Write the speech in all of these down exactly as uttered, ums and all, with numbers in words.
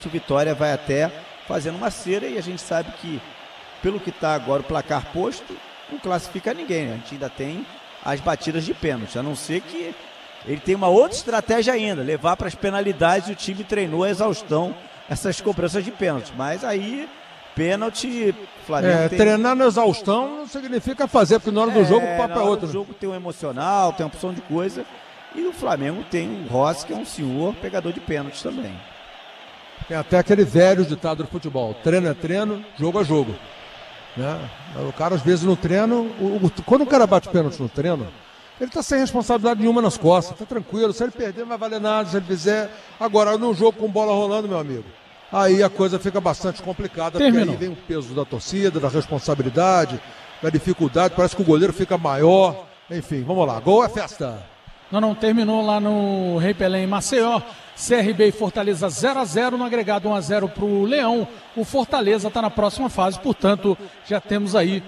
O Vitória vai até fazendo uma cera e a gente sabe que, pelo que está agora o placar posto, não classifica ninguém, né? A gente ainda tem as batidas de pênalti, a não ser que ele tem uma outra estratégia ainda, levar para as penalidades, e o time treinou a exaustão essas cobranças de pênalti, mas aí pênalti, Flamengo é, tem... treinar na exaustão não significa fazer, porque na hora do é, jogo o papo na é hora outro. do jogo tem um emocional, tem uma opção de coisa, e o Flamengo tem um Rossi, que é um senhor pegador de pênaltis também. Tem até aquele velho ditado do futebol, treino é treino, jogo é jogo. Né? O cara às vezes no treino, o, o, quando o cara bate pênalti no treino, ele está sem responsabilidade nenhuma nas costas, está tranquilo, se ele perder não vai valer nada, se ele fizer. Agora, num jogo com bola rolando, meu amigo, aí a coisa fica bastante complicada, Terminou. porque aí vem o peso da torcida, da responsabilidade, da dificuldade, parece que o goleiro fica maior, enfim, vamos lá, gol é festa. Não, não, terminou lá no Rei Pelé em Maceió. C R B e Fortaleza zero a zero, no agregado um a zero para o Leão. O Fortaleza está na próxima fase, portanto, já temos aí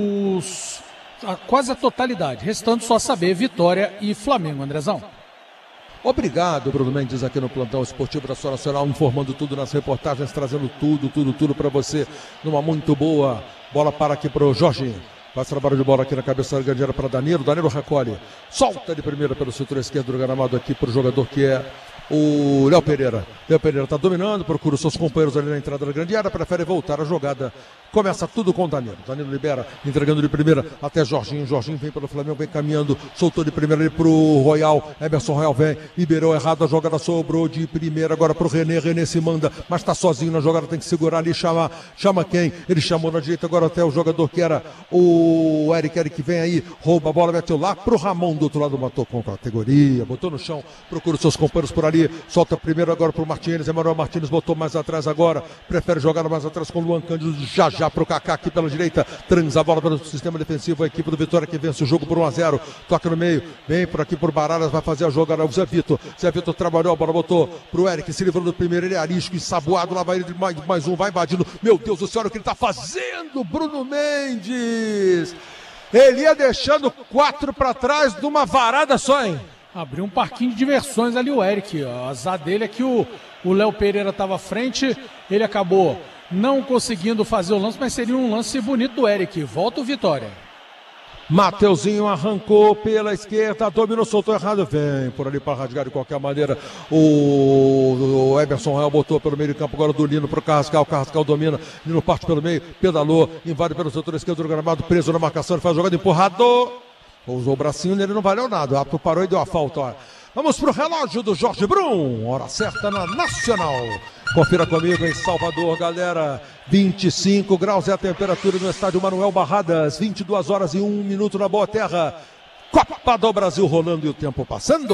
os a, quase a totalidade. Restando só saber Vitória e Flamengo, Andrezão. Obrigado, Bruno Mendes, aqui no Plantão Esportivo da Sua Nacional, informando tudo nas reportagens, trazendo tudo, tudo, tudo para você, numa muito boa bola para aqui para o Jorginho. Faz trabalho de bola aqui na cabeça da grande área para Danilo. Danilo recolhe. Solta de primeira pelo setor esquerdo do gramado aqui para o jogador que é o Léo Pereira. Léo Pereira está dominando, procura os seus companheiros ali na entrada da grande área, prefere voltar a jogada. Começa tudo com o Danilo. Danilo libera, entregando de primeira até Jorginho. Jorginho vem pelo Flamengo, vem caminhando, soltou de primeira ali pro Royal. Emerson Royal vem, liberou errado, a jogada sobrou de primeira agora pro René. René se manda, mas tá sozinho na jogada, tem que segurar ali, chama, chama quem? Ele chamou na direita agora até o jogador que era o Eric. Eric vem aí, rouba a bola, meteu lá pro Ramon do outro lado, matou com categoria, botou no chão, procura os seus companheiros por ali, solta primeiro agora pro Martínez. Emanuel Martínez botou mais atrás agora, prefere jogar mais atrás com o Luan Cândido, já já pro Kaká aqui pela direita, transa a bola pelo sistema defensivo, a equipe do Vitória que vence o jogo por um a zero, toca no meio, vem por aqui por Baradas, vai fazer a jogada, o Zé Vitor, Zé Vitor trabalhou, a bola botou pro Eric, se livrou do primeiro, ele é arisco, ensaboado, lá vai ele, mais, mais um, vai invadindo, meu Deus do céu, olha o que ele tá fazendo, Bruno Mendes, ele ia deixando quatro para trás de uma varada só, hein? Abriu um parquinho de diversões ali o Eric. O azar dele é que o Léo Pereira estava à frente, ele acabou não conseguindo fazer o lance, mas seria um lance bonito do Eric. Volta o Vitória. Mateuzinho arrancou pela esquerda, dominou, soltou errado, vem por ali para rasgar de qualquer maneira. O, o Emerson Real botou pelo meio de campo agora do Lino para o Carrascal. Carrascal domina, Lino parte pelo meio, pedalou, invade pelo setor esquerdo do gramado, preso na marcação, ele faz a jogada, empurrado. Usou o bracinho nele, não valeu nada. O árbitro parou e deu a falta. Ó. Vamos pro relógio do Jorge Brum. Hora certa na Nacional. Confira comigo em Salvador, galera. vinte e cinco graus é a temperatura no estádio Manuel Barradas. vinte e duas horas e um minuto na Boa Terra. Copa do Brasil rolando e o tempo passando.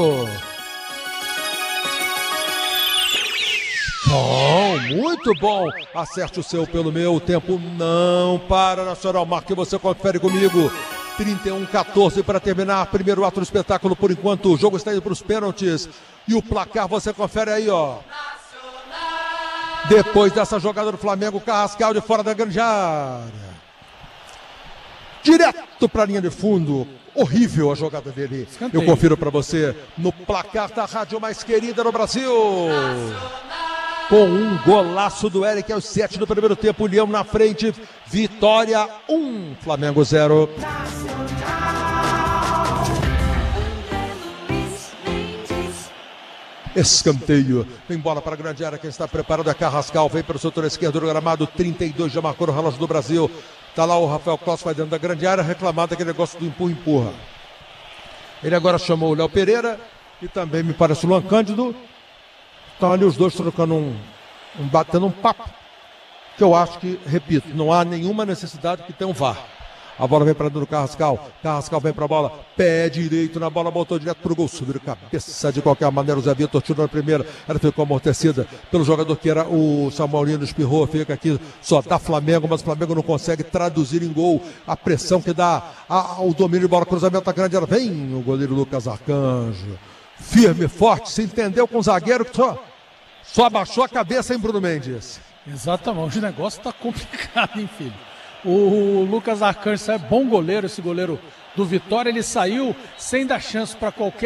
Bom, muito bom. Acerte o seu pelo meu. O tempo não para. Nacional, marque, você confere comigo. trinta e um a quatorze para terminar. Primeiro ato do espetáculo por enquanto. O jogo está indo para os pênaltis. E o placar você confere aí, ó. Depois dessa jogada do Flamengo, Carrascal de fora da grande área. Direto para a linha de fundo. Horrível a jogada dele. Escanteio. Eu confiro para você no placar da rádio mais querida no Brasil. Com um golaço do Eric aos sete do primeiro tempo. Leão na frente. Vitória um, Flamengo zero. Escanteio, vem bola para a grande área, quem está preparado é Carrascal, vem para o setor esquerdo do gramado, trinta e dois já marcou no relógio do Brasil, está lá o Rafael Claus, vai dentro da grande área, reclamado aquele negócio do empurra-empurra. Ele agora chamou o Léo Pereira e também me parece o Luan Cândido, estão ali os dois trocando um, um batendo um papo, que eu acho que, repito, não há nenhuma necessidade que tenha um V A R. A bola vem para dentro do Carrascal. Carrascal vem para a bola. Pé direito na bola. Botou direto para o gol. Subiu cabeça de qualquer maneira. O Zé Vitor tirou na primeira. Ela ficou amortecida pelo jogador que era o Samuel Lino. Espirrou. Fica aqui só dá Flamengo. Mas o Flamengo não consegue traduzir em gol a pressão que dá ao domínio de bola. Cruzamento da grande área. Vem o goleiro Lucas Arcanjo. Firme, forte. Se entendeu com o zagueiro que só, só abaixou a cabeça em Bruno Mendes. Exatamente. O negócio está complicado, hein, filho? O Lucas Arcanjo é bom goleiro, esse goleiro do Vitória. Ele saiu sem dar chance para qualquer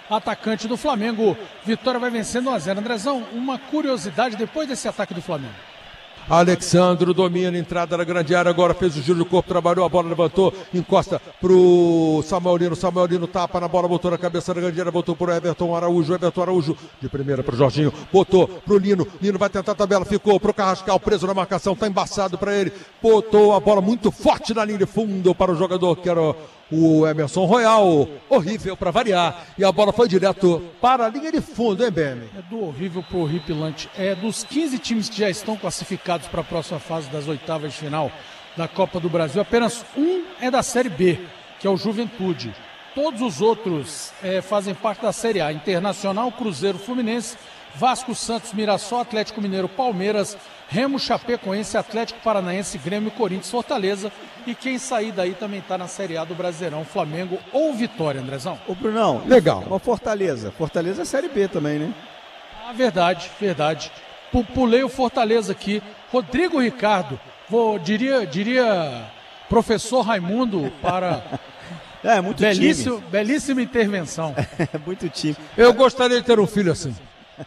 atacante do Flamengo. Vitória vai vencendo um a zero. Andrezão, uma curiosidade depois desse ataque do Flamengo. Alexandro domina, entrada na grande área, agora fez o giro do corpo, trabalhou, a bola levantou, encosta pro Samuelino, Samuelino tapa na bola, botou na cabeça da grande área, botou pro Everton Araújo, Everton Araújo de primeira pro Jorginho, botou pro Lino, Lino vai tentar a tabela, ficou pro Carrascal, preso na marcação, tá embaçado pra ele, botou a bola muito forte na linha de fundo para o jogador que era o Emerson Royal, horrível para variar, e a bola foi direto para a linha de fundo, hein, B M? É do horrível pro horripilante. É dos quinze times que já estão classificados para a próxima fase das oitavas de final da Copa do Brasil, apenas um é da Série B, que é o Juventude. Todos os outros é, fazem parte da Série A: Internacional, Cruzeiro, Fluminense, Vasco, Santos, Mirassol, Atlético Mineiro, Palmeiras, Remo, Chapecoense, Atlético Paranaense, Grêmio, Corinthians, Fortaleza. E quem sair daí também está na Série A do Brasileirão, Flamengo ou Vitória, Andrezão. Ô, Brunão, legal. Uma Fortaleza. Fortaleza é Série B também, né? Ah, verdade, verdade. Pulei o Fortaleza aqui. Rodrigo Ricardo, vou, diria, diria professor Raimundo para... É, muito Belíssimo, time. Belíssima intervenção. É muito time. Eu gostaria de ter um filho assim.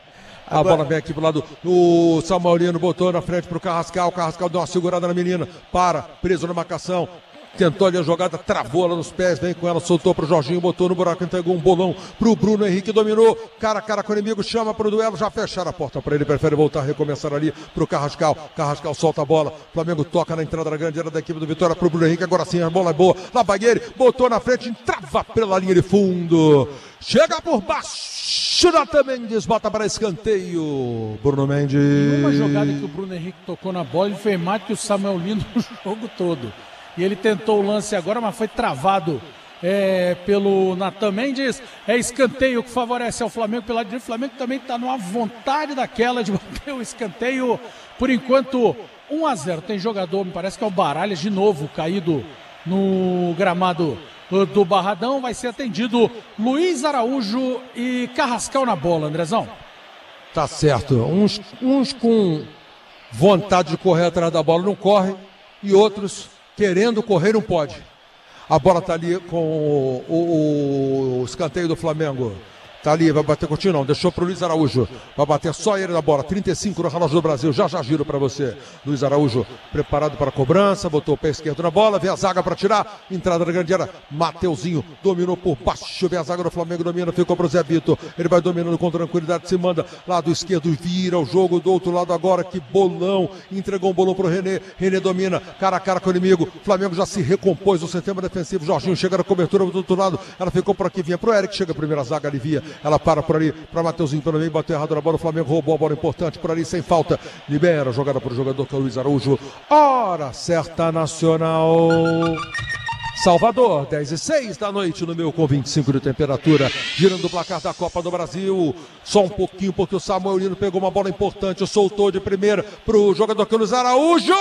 A Agora... bola vem aqui pro lado do Samuelino, botou na frente pro Carrascal, o Carrascal deu uma segurada na menina, para, preso na marcação, tentou ali a jogada, travou ela nos pés, vem com ela, soltou pro Jorginho, botou no buraco, entregou um bolão pro Bruno Henrique, dominou, cara a cara com o inimigo, chama pro duelo, já fecharam a porta para ele, prefere voltar, recomeçar ali pro Carrascal, Carrascal solta a bola, Flamengo toca na entrada da grande área da equipe do Vitória pro Bruno Henrique, agora sim a bola é boa, lá vai ele, botou na frente, entrava pela linha de fundo, chega por baixo, Jonathan Mendes bota para escanteio. Bruno Mendes. Uma jogada que o Bruno Henrique tocou na bola, ele fez mais que o Samuel Lino no jogo todo. E ele tentou o lance agora, mas foi travado é, pelo Nathan Mendes. É escanteio que favorece ao Flamengo pela direita. O Flamengo também está numa vontade daquela de bater o escanteio. Por enquanto, um a zero. Tem jogador, me parece que é o Baralhas, de novo, caído no gramado do Barradão. Vai ser atendido Luiz Araújo e Carrascal na bola, Andrezão. Tá certo, uns, uns com vontade de correr atrás da bola não correm, e outros querendo correr não pode. A bola tá ali com o, o, o escanteio do Flamengo. Tá ali, vai bater curtinho não, deixou pro Luiz Araújo, vai bater só ele na bola, trinta e cinco no relógio do Brasil, já já giro pra você. Luiz Araújo preparado para a cobrança, botou o pé esquerdo na bola, vê a zaga pra tirar, entrada na grande área, Mateuzinho dominou por baixo, vê a zaga do Flamengo, domina, ficou pro Zé Vitor, ele vai dominando com tranquilidade, se manda, lado esquerdo, vira o jogo do outro lado agora, que bolão, entregou um bolão pro René, René domina, cara a cara com o inimigo, Flamengo já se recompôs no sistema defensivo, Jorginho chega na cobertura do outro lado, ela ficou por aqui, vinha pro Eric, chega a primeira zaga, alivia, ela para por ali, para Mateuzinho pelo meio, bateu errado na bola, o Flamengo roubou a bola importante por ali, sem falta, libera a jogada para o jogador que é o Luiz Araújo, hora certa nacional, Salvador, dez e seis da noite no meu com vinte e cinco de temperatura, girando o placar da Copa do Brasil, só um pouquinho porque o Samuelino pegou uma bola importante, soltou de primeira para o jogador que é o Luiz Araújo,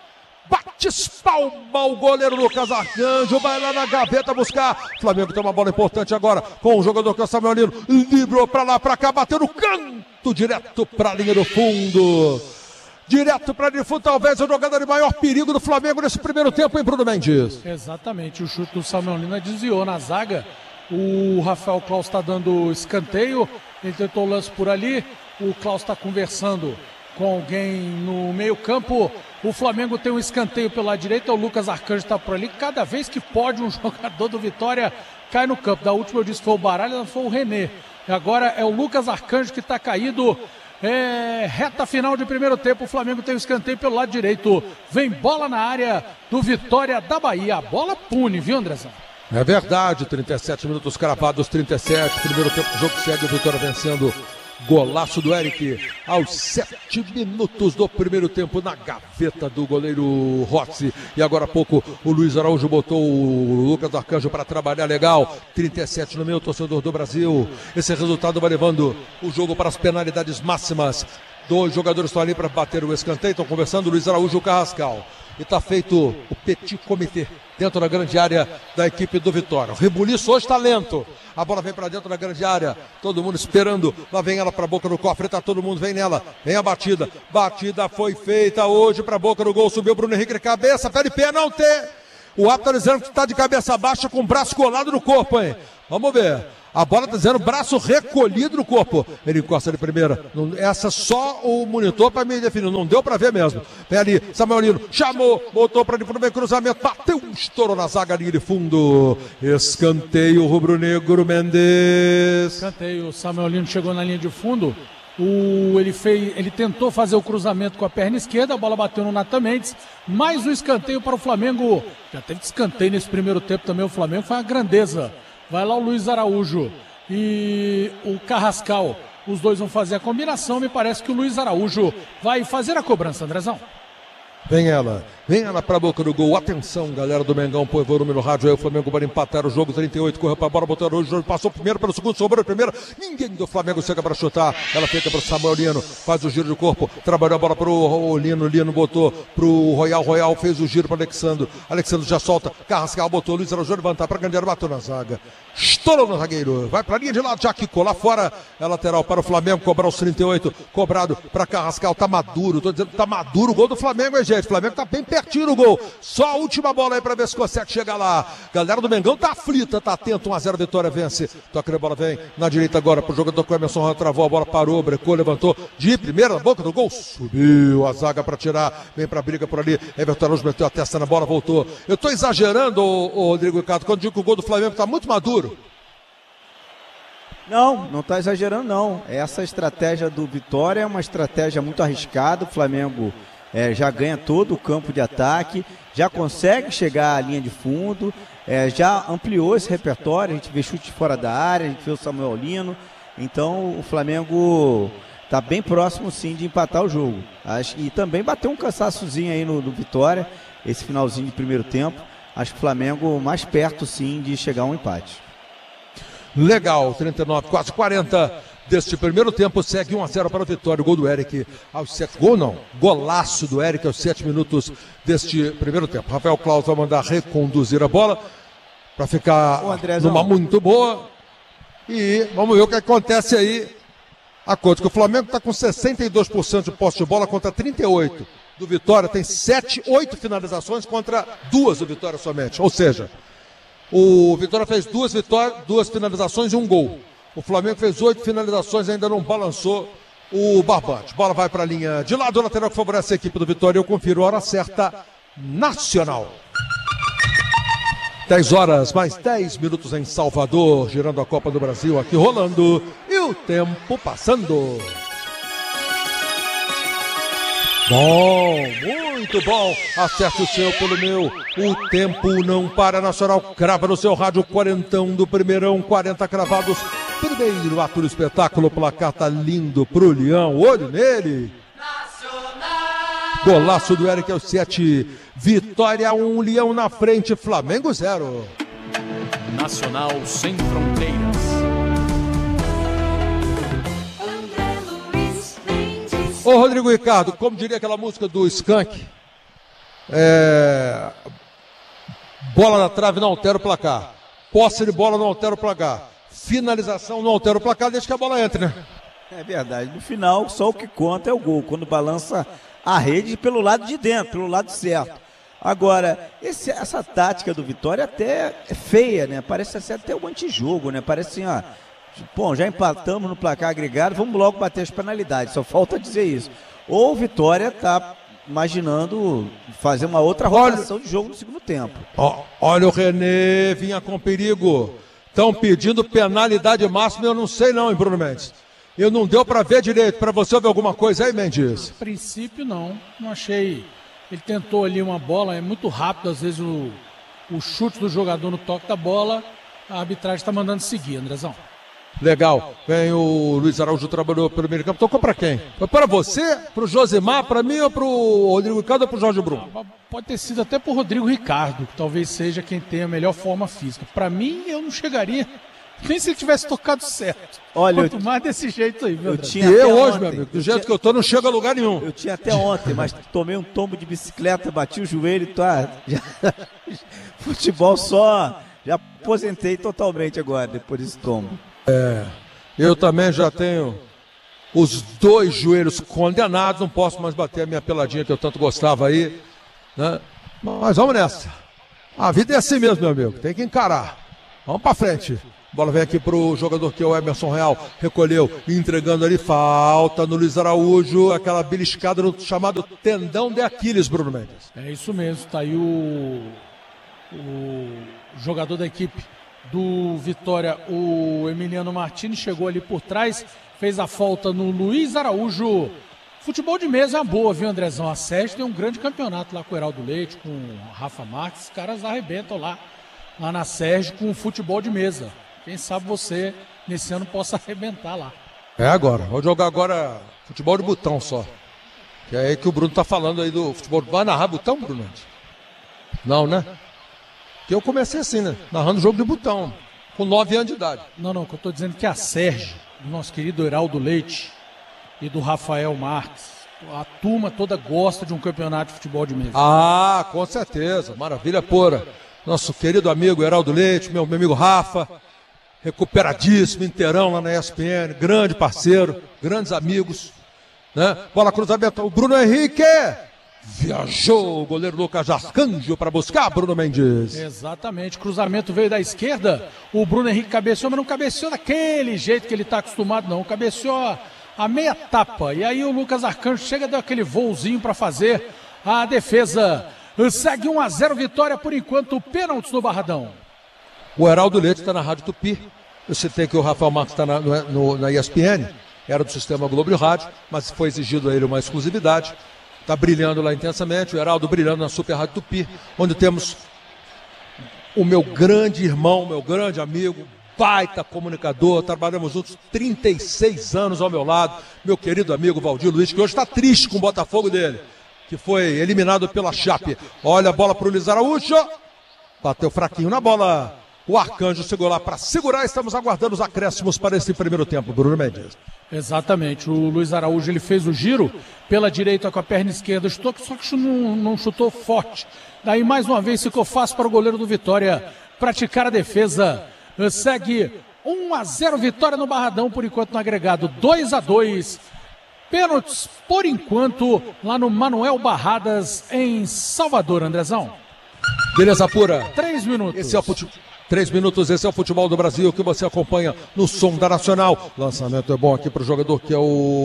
bate espalma o goleiro Lucas Arcanjo, vai lá na gaveta buscar, Flamengo tem uma bola importante agora, com o jogador que é o Samuelino, librou pra lá, pra cá, bateu no canto, direto pra linha do fundo, direto pra linha do fundo, talvez o jogador de maior perigo do Flamengo nesse primeiro tempo, hein, Bruno Mendes? Exatamente, o chute do Samuelino desviou na zaga, o Rafael Claus está dando escanteio, ele tentou o lance por ali, o Claus está conversando com alguém no meio campo, o Flamengo tem um escanteio pela direita, o Lucas Arcanjo está por ali, cada vez que pode um jogador do Vitória cai no campo, da última eu disse que foi o Baralha, foi o René, agora é o Lucas Arcanjo que está caído, é, reta final de primeiro tempo, o Flamengo tem um escanteio pelo lado direito, vem bola na área do Vitória da Bahia, a bola pune, viu, Andrezão? É verdade, trinta e sete minutos cravados, trinta e sete, primeiro tempo do jogo segue, o Vitória vencendo. Golaço do Eric aos sete minutos do primeiro tempo na gaveta do goleiro Rossi. E agora há pouco o Luiz Araújo botou o Lucas Arcanjo para trabalhar legal. trinta e sete no meio, torcedor do Brasil. Esse resultado vai levando o jogo para as penalidades máximas. Dois jogadores estão ali para bater o escanteio. Estão conversando, Luiz Araújo e o Carrascal. E está feito o petit comité dentro da grande área da equipe do Vitória. O rebuliço hoje está lento. A bola vem para dentro da grande área. Todo mundo esperando. Lá vem ela para a boca do cofre. Tá todo mundo, vem nela. Vem a batida. Batida foi feita hoje para a boca do gol. Subiu Bruno Henrique de cabeça. Pé de pé, não tem. O árbitro dizendo que está de cabeça baixa com o braço colado no corpo, hein? Vamos ver. A bola tá dizendo braço recolhido no corpo. Ele encosta de primeira. Não, essa só o monitor para me definir. Não deu para ver mesmo. Vem ali, Samuelino. Chamou, botou para de fundo, vem cruzamento. Bateu, estourou na zaga, linha de fundo. Escanteio rubro-negro, Mendes. Escanteio, Samuelino chegou na linha de fundo. O, ele, fez, ele tentou fazer o cruzamento com a perna esquerda, a bola bateu no Natan Mendes, mais o escanteio para o Flamengo. Já teve escanteio nesse primeiro tempo também, o Flamengo foi uma grandeza. Vai lá o Luiz Araújo e o Carrascal, os dois vão fazer a combinação, me parece que o Luiz Araújo vai fazer a cobrança, Andrezão. Vem ela, vem ela pra boca do gol. Atenção, galera do Mengão, põe volume no rádio aí. O Flamengo vai empatar o jogo. trinta e oito, correu pra bola, botou o jogo, passou primeiro pelo segundo, sobrou primeiro. Ninguém do Flamengo chega pra chutar. Ela fica pro Samuel Lino, faz o giro de corpo, trabalhou a bola pro Lino, Lino botou pro Royal, Royal fez o giro pro Alexandre. Alexandre já solta, Carrascal botou, Luiz Araújo levantar pra Gandeiro, bateu na zaga. Estourou no zagueiro, vai pra linha de lado, já quicou lá fora. É lateral para o Flamengo, cobrar os trinta e oito, cobrado pra Carrascal, tá maduro, tô dizendo que tá maduro o gol do Flamengo, hein, gente? O Flamengo tá bem pertinho do gol. Só a última bola aí pra ver se consegue chegar lá. Galera do Mengão tá aflita, tá atento. um a zero, Vitória vence. Toca a bola, vem na direita agora pro jogador que o Emerson travou. A bola parou, brecou, levantou. De primeira na boca do gol. Subiu a zaga pra tirar. Vem pra briga por ali. Everton Araújo meteu a testa na bola, voltou. Eu tô exagerando, ô, ô Rodrigo Ricardo, quando digo que o gol do Flamengo tá muito maduro. Não, não tá exagerando não. Essa estratégia do Vitória é uma estratégia muito arriscada. O Flamengo É, já ganha todo o campo de ataque, já consegue chegar à linha de fundo, é, já ampliou esse repertório, a gente vê chute fora da área, a gente vê o Samuel Lino, então o Flamengo está bem próximo sim de empatar o jogo. Acho, e também bateu um cansaçozinho aí no, no Vitória, esse finalzinho de primeiro tempo, acho que o Flamengo mais perto sim de chegar a um empate. Legal, trinta e nove, quase quarenta deste primeiro tempo, segue um a zero para a vitória. O gol do Eric aos sete, gol não, golaço do Eric aos sete minutos deste primeiro tempo. Rafael Claus vai mandar reconduzir a bola para ficar numa muito boa. E vamos ver o que acontece aí. A conta que o Flamengo está com sessenta e dois por cento de posse de bola contra trinta e oito por cento do Vitória. Tem sete, oito finalizações contra duas do Vitória somente. Ou seja, o Vitória fez duas, vitórias, duas finalizações e um gol. O Flamengo fez oito finalizações e ainda não balançou o barbante. Bola vai para a linha de lado, o lateral que favorece a equipe do Vitória. Eu confiro a hora certa, Nacional. dez horas, mais dez minutos em Salvador, girando a Copa do Brasil aqui rolando e o tempo passando. Bom, muito bom. Acerte o seu pelo meu. O tempo não para. Nacional crava no seu rádio. Quarentão do primeirão, quarenta cravados. Primeiro ato do espetáculo. O placar tá lindo pro Leão. Olho nele. Nacional. Golaço do Eric aos sete. Vitória um, Leão na frente. Flamengo zero. Nacional sem fronteiras. Ô Rodrigo Ricardo, como diria aquela música do Skank, é... bola na trave não altera o placar, posse de bola não altera o placar, finalização não altera o placar, desde que a bola entre, né? É verdade, no final só o que conta é o gol, quando balança a rede pelo lado de dentro, pelo lado certo. Agora, esse, essa tática do Vitória até é feia, né? Parece ser até um antijogo, né? Parece assim, ó... Bom, já empatamos no placar agregado, vamos logo bater as penalidades, só falta dizer isso. Ou o Vitória está imaginando fazer uma outra rotação de jogo no segundo tempo. Ó, olha o René, vinha com perigo. Estão pedindo penalidade máxima, eu não sei não, hein, Bruno Mendes? Eu não deu para ver direito, para você ver alguma coisa aí, Mendes? A princípio não, não achei. Ele tentou ali uma bola, é muito rápido, às vezes o, o chute do jogador no toque da bola, a arbitragem está mandando seguir, Andrezão. Legal, vem o Luiz Araújo, trabalhou pelo meio campo, tocou para quem? Foi para você, para o Josimar, para mim ou para o Rodrigo Ricardo ou para o Jorge Bruno? Pode ter sido até para o Rodrigo Ricardo, que talvez seja quem tem a melhor forma física. Para mim, eu não chegaria, nem se ele tivesse tocado certo. Olha, Quanto eu, mais desse jeito aí, meu eu Deus. tinha E eu hoje, ontem, meu amigo, do eu jeito tinha, que eu tô, não chego a lugar nenhum. Eu tinha até ontem, mas tomei um tombo de bicicleta, bati o joelho e tá, já, futebol só, já aposentei totalmente agora, depois desse tombo. É... Eu também já tenho os dois joelhos condenados, não posso mais bater a minha peladinha que eu tanto gostava aí, né? Mas vamos nessa. A vida é assim mesmo, meu amigo, tem que encarar. Vamos pra frente. Bola vem aqui pro jogador que é o Emerson Royal. Recolheu, entregando ali. Falta no Luiz Araújo. Aquela beliscada no chamado tendão de Aquiles, Bruno Mendes. É isso mesmo. Tá aí o, o jogador da equipe do Vitória, o Emiliano Martins, chegou ali por trás. Fez a falta no Luiz Araújo. Futebol de mesa é uma boa, viu, Andrezão? A Sérgio tem um grande campeonato lá com o Heraldo Leite, com o Rafa Marques. Os caras arrebentam lá, lá na Sérgio com o futebol de mesa. Quem sabe você, nesse ano, possa arrebentar lá. É agora. Vou jogar agora futebol de botão só. Que é aí que o Bruno tá falando aí do futebol. Vai narrar botão, Bruno? Não, né? Porque eu comecei assim, né? Narrando jogo de botão, com nove anos de idade. Não, não, que eu tô dizendo que a Sérgio, do nosso querido Heraldo Leite e do Rafael Marques, a turma toda gosta de um campeonato de futebol de mesa. Ah, com certeza. Maravilha pura. Nosso querido amigo Heraldo Leite, meu, meu amigo Rafa, recuperadíssimo, inteirão lá na E S P N, grande parceiro, grandes amigos, né? Bola cruzamento, o Bruno Henrique viajou, o goleiro Lucas Arcanjo para buscar Bruno Mendes. Exatamente, cruzamento veio da esquerda, o Bruno Henrique cabeceou, mas não cabeceou daquele jeito que ele está acostumado não, cabeceou a meia tapa, e aí o Lucas Arcanjo chega, deu aquele voozinho para fazer a defesa. Segue um a zero Vitória por enquanto, pênaltis no Barradão. O Heraldo Leite está na Rádio Tupi. Eu citei que o Rafael Marques está na, no, na E S P N, era do Sistema Globo de Rádio, mas foi exigido a ele uma exclusividade. Está brilhando lá intensamente, o Heraldo brilhando na Super Rádio Tupi, onde temos o meu grande irmão, meu grande amigo, baita comunicador, trabalhamos juntos trinta e seis anos ao meu lado, meu querido amigo Valdir Luiz, que hoje está triste com o Botafogo dele, que foi eliminado pela Chape. Olha a bola para o Luiz Araújo, bateu fraquinho na bola, o Arcanjo chegou lá para segurar, estamos aguardando os acréscimos para esse primeiro tempo, Bruno Mendes. Exatamente, o Luiz Araújo ele fez o giro pela direita com a perna esquerda, chutou, só que não, não chutou forte. Daí mais uma vez ficou fácil para o goleiro do Vitória praticar a defesa. Segue um a zero Vitória no Barradão, por enquanto no agregado dois a dois. Pênaltis por enquanto lá no Manuel Barradas em Salvador, Andrezão. Beleza pura. Três minutos. Esse é o futebol. Três minutos, esse é o futebol do Brasil que você acompanha no som da Nacional. Lançamento é bom aqui para o jogador que é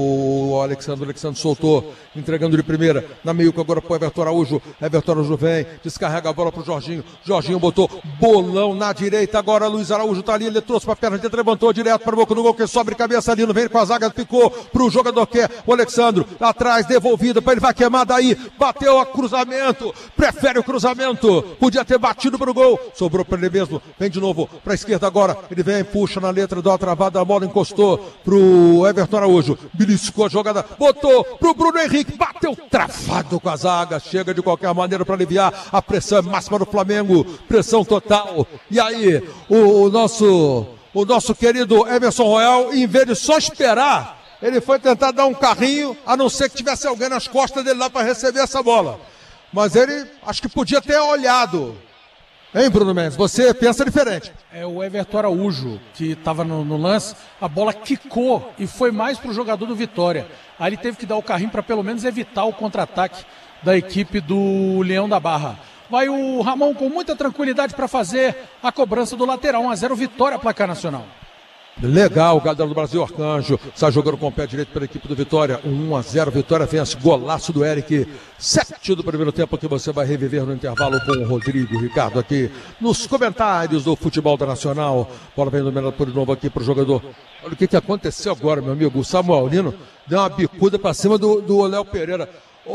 o Alexandre. O Alexandre soltou, entregando de primeira. Na meio que agora para o Everton Araújo. Everton Araújo vem, descarrega a bola para o Jorginho. Jorginho botou bolão na direita. Agora Luiz Araújo está ali, ele trouxe para a perna direita, levantou direto para o boca do gol, que sobe cabeça ali, não vem com a zaga, ficou para o jogador que é o Alexandre. Atrás, devolvida, para ele vai queimar daí. Bateu a cruzamento, prefere o cruzamento. Podia ter batido para o gol, sobrou para ele mesmo. Vem de novo para a esquerda agora. Ele vem, puxa na letra, dá uma travada, a bola encostou pro Everton Araújo. Beliscou a jogada, botou pro Bruno Henrique, bateu travado com a zaga. Chega de qualquer maneira para aliviar. A pressão é máxima do Flamengo, pressão total. E aí, o, o nosso o nosso querido Emerson Royal, em vez de só esperar, ele foi tentar dar um carrinho, a não ser que tivesse alguém nas costas dele lá para receber essa bola. Mas ele, acho que podia ter olhado. Hein, Bruno Mendes? Você pensa diferente. É o Everton Araújo que estava no, no lance, a bola quicou e foi mais para o jogador do Vitória. Aí ele teve que dar o carrinho para pelo menos evitar o contra-ataque da equipe do Leão da Barra. Vai o Ramon com muita tranquilidade para fazer a cobrança do lateral. um a zero Vitória, placar nacional. Legal, galera do Brasil, Arcanjo sai jogando com o pé direito pela equipe do Vitória, um a zero, Vitória vence, golaço do Eric, sete do primeiro tempo que você vai reviver no intervalo com o Rodrigo Ricardo aqui nos comentários do Futebol da Nacional. Bola vem dominada por novo aqui pro jogador. Olha o que que aconteceu agora, meu amigo, o Samuel Lino deu uma bicuda para cima do, do Léo Pereira.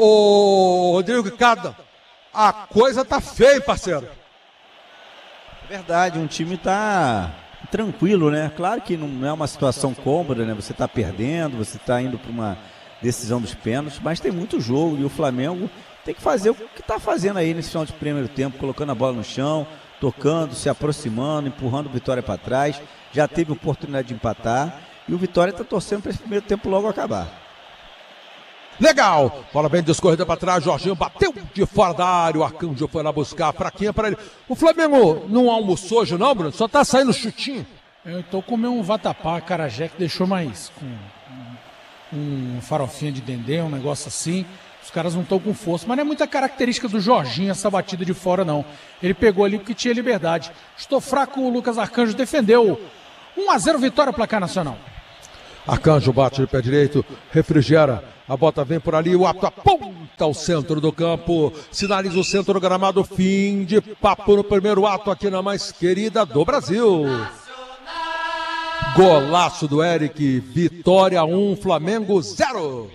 Ô Rodrigo Ricardo, a coisa tá feia, parceiro. Verdade, um time tá tranquilo, né? Claro que não é uma situação cômoda, né? Você está perdendo, você está indo para uma decisão dos pênaltis, mas tem muito jogo e o Flamengo tem que fazer o que está fazendo aí nesse final de primeiro tempo, colocando a bola no chão, tocando, se aproximando, empurrando o Vitória para trás. Já teve oportunidade de empatar e o Vitória está torcendo para esse primeiro tempo logo acabar. Legal, bola bem descorrida para trás, Jorginho bateu de fora da área, o Arcanjo foi lá buscar a fraquinha para ele. O Flamengo não almoçou hoje não, Bruno? Só tá saindo chutinho. Eu tô comendo um vatapá, acarajé, que deixou mais com um, um farofinha de dendê, um negócio assim. Os caras não estão com força, mas não é muita característica do Jorginho essa batida de fora não. Ele pegou ali porque tinha liberdade. Estou fraco, o Lucas Arcanjo defendeu um a zero Vitória, placar nacional. Arcanjo bate de pé direito, refrigera, a bola vem por ali, o ato aponta ao centro do campo, sinaliza o centro do gramado, fim de papo no primeiro ato aqui na mais querida do Brasil. Golaço do Eric, Vitória um, Flamengo zero.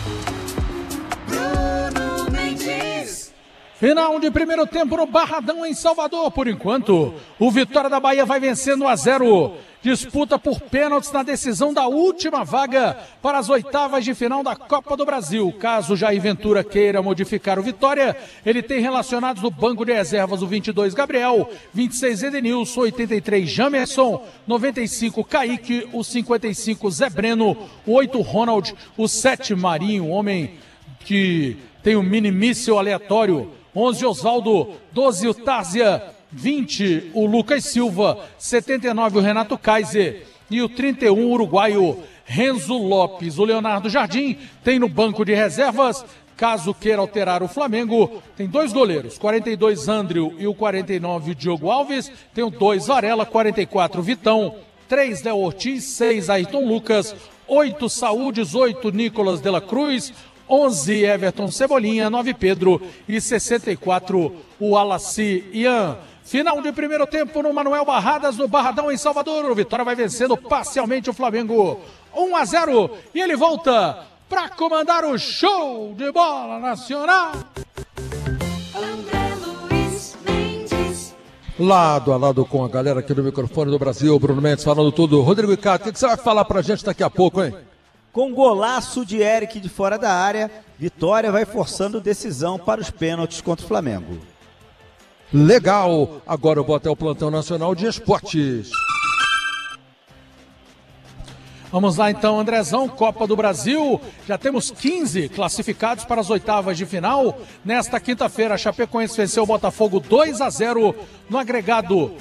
Final de primeiro tempo no Barradão, em Salvador. Por enquanto, o Vitória da Bahia vai vencendo um a zero. Disputa por pênaltis na decisão da última vaga para as oitavas de final da Copa do Brasil. Caso Jair Ventura queira modificar o Vitória, ele tem relacionados no banco de reservas o vinte e dois Gabriel, vinte e seis Edenilson, oitenta e três Jamerson, noventa e cinco Kaique, o cinquenta e cinco Zé Breno, o oito Ronald, o sete Marinho, homem que tem um mini míssil aleatório, onze Osvaldo, doze o Tárzia, vinte o Lucas Silva, setenta e nove o Renato Kaiser e o trinta e um o uruguaio Renzo Lopes. O Leonardo Jardim tem no banco de reservas, caso queira alterar o Flamengo, tem dois goleiros, quarenta e dois Andrew e o quarenta e nove o Diogo Alves, tem o dois Varela, quarenta e quatro Vitão, três Léo Ortiz, seis Ayrton Lucas, oito Saúl, dezoito Nicolas de la Cruz, onze Everton Cebolinha, nove Pedro e sessenta e quatro o Alassi Ian. Final de primeiro tempo no Manuel Barradas, no Barradão, em Salvador. O Vitória vai vencendo parcialmente o Flamengo um a zero e ele volta para comandar o show de bola nacional. André Luiz Mendes. Lado a lado com a galera aqui do microfone do Brasil, Bruno Mendes falando tudo. Rodrigo Ricardo, o que você vai falar pra gente daqui a pouco, hein? Com golaço de Eric de fora da área, Vitória vai forçando decisão para os pênaltis contra o Flamengo. Legal! Agora eu vou até o plantão nacional de esportes. Vamos lá então, Andrezão, Copa do Brasil, já temos quinze classificados para as oitavas de final. Nesta quinta-feira, a Chapecoense venceu o Botafogo dois a zero, no agregado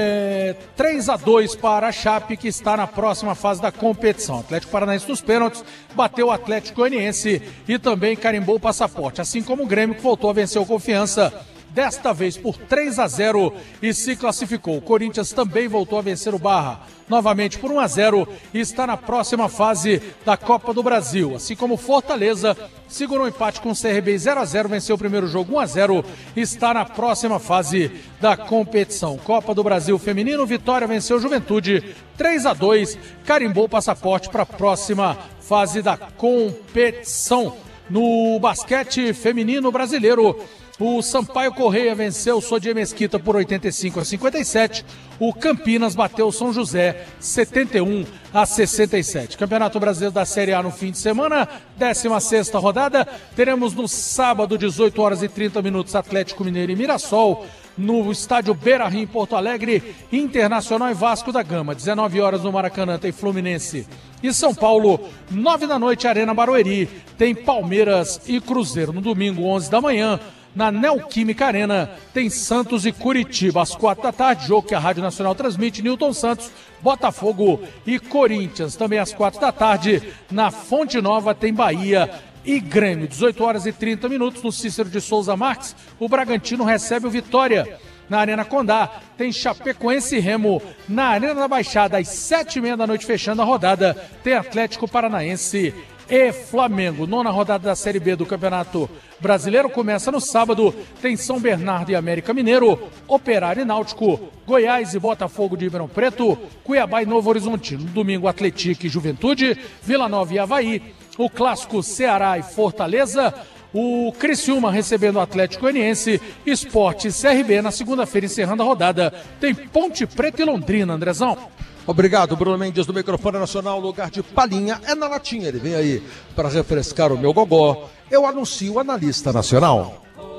é, três a dois para a Chape, que está na próxima fase da competição. Atlético Paranaense nos pênaltis bateu o Atlético Goianiense e também carimbou o passaporte, assim como o Grêmio, que voltou a vencer o Confiança, desta vez por três a zero e se classificou. O Corinthians também voltou a vencer o Barra, novamente por um a zero e está na próxima fase da Copa do Brasil. Assim como Fortaleza segurou um empate com o C R B zero a zero, venceu o primeiro jogo um a zero e está na próxima fase da competição. Copa do Brasil feminino, Vitória venceu Juventude três a dois, carimbou o passaporte para a próxima fase da competição. No basquete feminino brasileiro, o Sampaio Correia venceu o Sodier Mesquita por oitenta e cinco a cinquenta e sete. O Campinas bateu o São José setenta e um a sessenta e sete. Campeonato Brasileiro da Série A no fim de semana, décima sexta rodada. Teremos no sábado, dezoito horas e trinta minutos, Atlético Mineiro e Mirassol. No estádio Beira-Rio, em Porto Alegre, Internacional e Vasco da Gama. dezenove horas no Maracanã tem Fluminense e São Paulo. nove da noite, Arena Barueri, tem Palmeiras e Cruzeiro. No domingo, onze da manhã, na Neoquímica Arena, tem Santos e Curitiba. Às quatro da tarde, jogo que a Rádio Nacional transmite, Newton Santos, Botafogo e Corinthians. Também às quatro da tarde, na Fonte Nova, tem Bahia e Grêmio. dezoito horas e trinta minutos, no Cícero de Souza Marques, o Bragantino recebe o Vitória. Na Arena Condá, tem Chapecoense e Remo. Na Arena da Baixada, às sete e meia da noite, fechando a rodada, tem Atlético Paranaense e Flamengo. Nona rodada da Série B do Campeonato Brasileiro começa no sábado, tem São Bernardo e América Mineiro, Operário e Náutico, Goiás e Botafogo de Ribeirão Preto, Cuiabá e Novo Horizontino. No domingo, Atlético e Juventude, Vila Nova e Avaí, o clássico Ceará e Fortaleza, o Criciúma recebendo o Atlético Goianiense, Sport e C R B. Na segunda-feira, encerrando a rodada, tem Ponte Preta e Londrina, Andrezão. Obrigado, Bruno Mendes, do microfone nacional. Lugar de Palinha é na latinha. Ele vem aí para refrescar o meu gogó. Eu anuncio o analista nacional.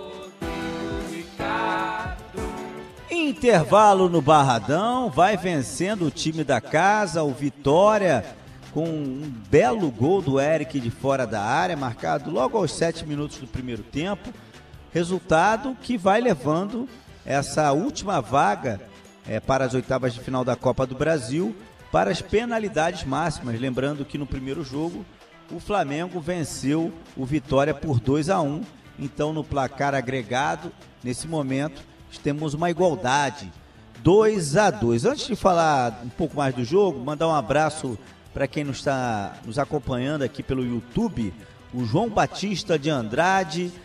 Intervalo no Barradão, vai vencendo o time da casa, o Vitória, com um belo gol do Eric de fora da área, marcado logo aos sete minutos do primeiro tempo. Resultado que vai levando essa última vaga É, para as oitavas de final da Copa do Brasil, para as penalidades máximas. Lembrando que no primeiro jogo o Flamengo venceu o Vitória por dois a um. Então, no placar agregado, nesse momento, temos uma igualdade. dois a dois. Antes de falar um pouco mais do jogo, mandar um abraço para quem nos está nos acompanhando aqui pelo YouTube, o João Batista de Andrade,